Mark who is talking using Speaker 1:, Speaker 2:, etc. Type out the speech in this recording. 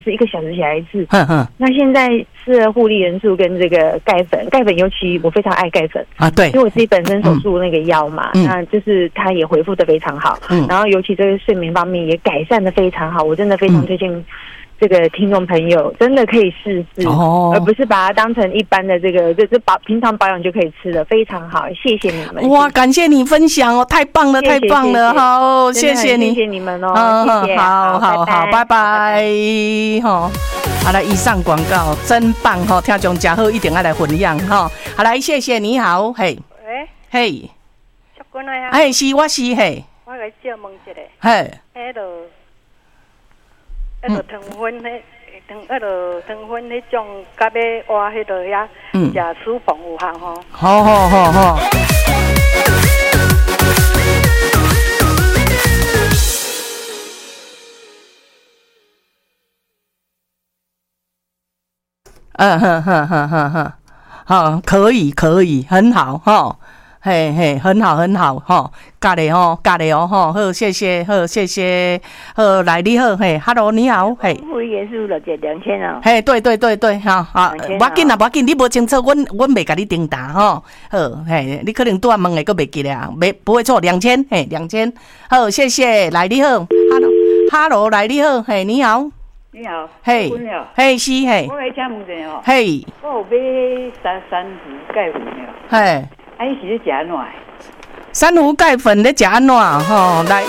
Speaker 1: 是1个小时起来一次。
Speaker 2: 哼哼，
Speaker 1: 那现在吃了护理元素跟这个钙粉，钙粉尤其我非常爱钙粉
Speaker 2: 啊，对，
Speaker 1: 因为我自己本身手术那个腰嘛，那就是它也恢复的非常好。然后尤其这个睡眠方面也改善的非常好，我真的非常推荐。这个听众朋友真的可以试试，而不是把它当成一般的这个就是平常保养就可以吃的，非常好，谢谢你们。
Speaker 2: 哇，感谢你分享哦，太棒了，太棒了，好，谢谢你，
Speaker 1: 谢谢你们哦，谢谢，
Speaker 2: 好，拜拜，好，好来，以上广告真棒哈，听众真好，一定要来分享哈。好来，谢谢，你好，嘿，
Speaker 3: 喂，
Speaker 2: 嘿，
Speaker 3: 小君来啊，
Speaker 2: 哎，是，我是嘿，
Speaker 3: 我来借问一下，
Speaker 2: 嘿，
Speaker 3: 汤粉迄种，甲要活迄个遐，食舒服有效吼。
Speaker 2: 好。好，可以，很好哈。嘿，很好哈，咖喱哦哈，好，谢谢，好，来你好，嘿 ，Hello， 你好，嘿，
Speaker 4: 护理元素就2000哦，
Speaker 2: 嘿，对，哈，好，无要紧，你无清楚，阮袂甲你定答吼，好，嘿，你可能拄仔问的佫袂记咧啊，不会错，2000，嘿，2000，好，谢谢，来你好 ，Hello， 来你好，嘿，你好，
Speaker 4: 你好，
Speaker 2: 嘿，嘿是嘿，
Speaker 4: 我来请问一下哦，
Speaker 2: 嘿，
Speaker 4: 我有买珊瑚钙粉的，
Speaker 2: 嘿。
Speaker 4: 啊，你是咧食安怎？
Speaker 2: 珊瑚钙粉咧食安怎吼？来，